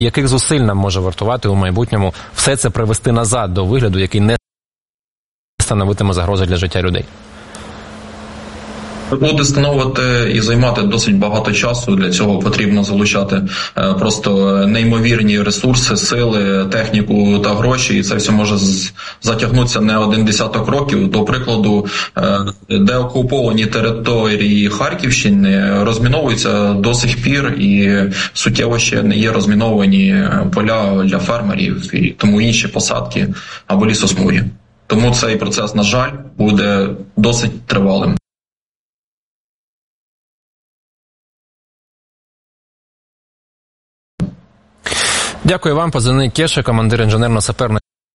Яких зусиль нам може вартувати у майбутньому все це привести назад до вигляду, який не становитиме загрози для життя людей? Буде становити і займати досить багато часу. Для цього потрібно залучати просто неймовірні ресурси, сили, техніку та гроші. І це все може затягнутися не один десяток років. До прикладу, деокуповані території Харківщини розміновуються до сих пір і суттєво ще не є розміновані поля для фермерів і тому інші посадки або лісосмуги. Тому цей процес, на жаль, буде досить тривалим. Дякую вам, позивний Кеша, командир інженерно-саперної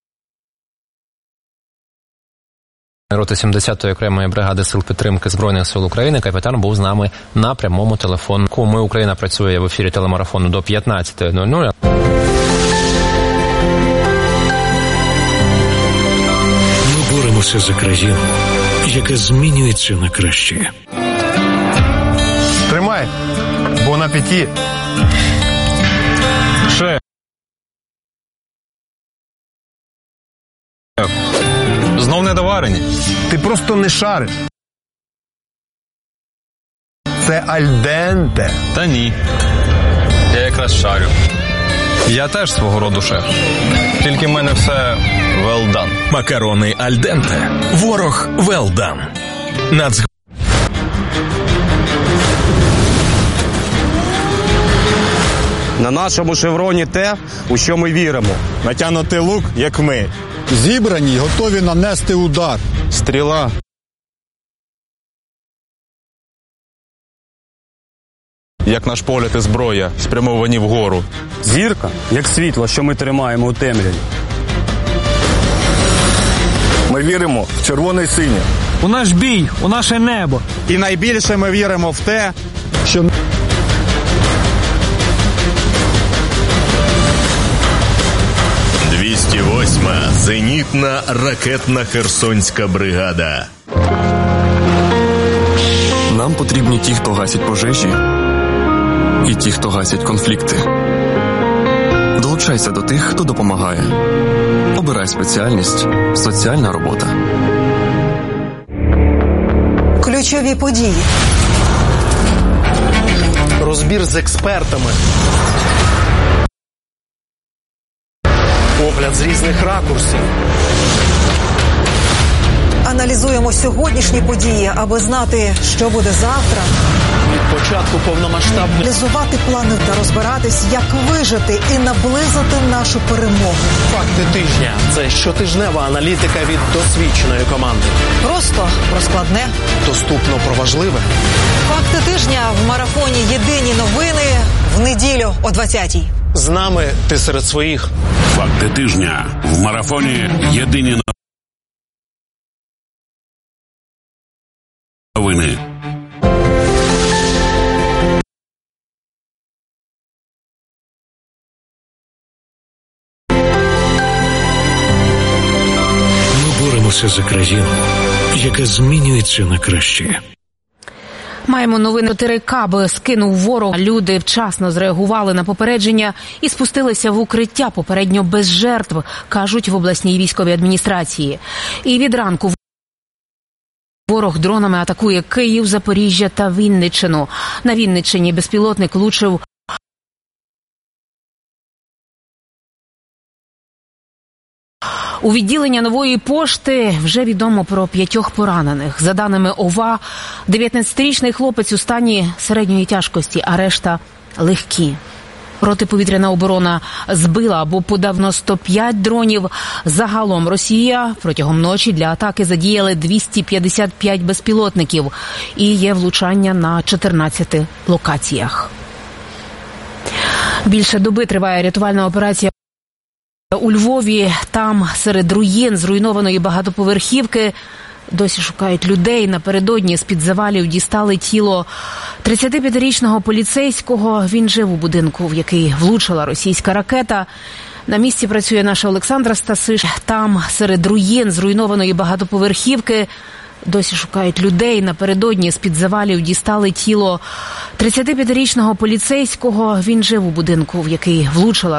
роти 70-ї окремої бригади сил підтримки Збройних сил України. Капітан був з нами на прямому телефону. Ми Україна працює в ефірі телемарафону до 15:00. Ми боремося за країну, яка змінюється на краще. Тримай, бон апеті. Шеф. Знов недоварені? Ти просто не шариш. Це альденте. Та ні. Я якраз шарю. Я теж свого роду шеф. Тільки в мене все well done. Макарони альденте. Ворог well done. На нашому шевроні те, у що ми віримо. Натягнутий лук, як ми. Зібрані й готові нанести удар. Стріла. Як наш погляд і зброя, спрямовані вгору. Зірка, як світло, що ми тримаємо у темряві. Ми віримо в червоне й синє. У наш бій, у наше небо. І найбільше ми віримо в те, що 208-ма зенітна ракетна Херсонська бригада. Нам потрібні ті, хто гасять пожежі, і ті, хто гасять конфлікти. Долучайся до тих, хто допомагає. Обирай спеціальність «Соціальна робота». Ключові події. Розбір з експертами. Огляд з різних ракурсів. Аналізуємо сьогоднішні події, аби знати, що буде завтра. Від початку повномасштабної. Аналізувати плани та розбиратись, як вижити і наблизити нашу перемогу. Факти тижня – це щотижнева аналітика від досвідченої команди. Просто про складне. Доступно про важливе. Факти тижня в марафоні «Єдині новини» в неділю о 20:00. З нами ти серед своїх. Факти тижня в марафоні «Єдині новини». Ми боремося за країну, яка змінюється на краще. Маємо новини. 4 каби скинув ворог. Люди вчасно зреагували на попередження і спустилися в укриття, попередньо без жертв, кажуть в обласній військовій адміністрації. І від ранку ворог дронами атакує Київ, Запоріжжя та Вінниччину. На Вінниччині безпілотник влучив у відділення Нової пошти. Вже відомо про 5 поранених. За даними ОВА, 19-річний хлопець у стані середньої тяжкості, а решта легкі. Протиповітряна оборона збила або подавно 105 дронів. Загалом Росія протягом ночі для атаки задіяли 255 безпілотників. І є влучання на 14 локаціях. Більше доби триває рятувальна операція у Львові. Там серед руїн зруйнованої багатоповерхівки досі шукають людей. Напередодні з-під завалів дістали тіло 35-річного поліцейського. Він жив у будинку, в який влучила російська ракета. На місці працює наша Олександра Стасиш. Там серед руїн зруйнованої багатоповерхівки досі шукають людей. Напередодні з-під завалів дістали тіло 35-річного поліцейського. Він жив у будинку, в який влучила